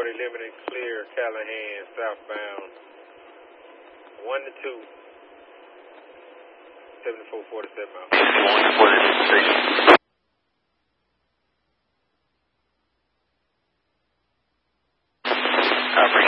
40 limited clear, Callahan, southbound. 1 to 2. 7447 out. 1 to 40 station. Copy.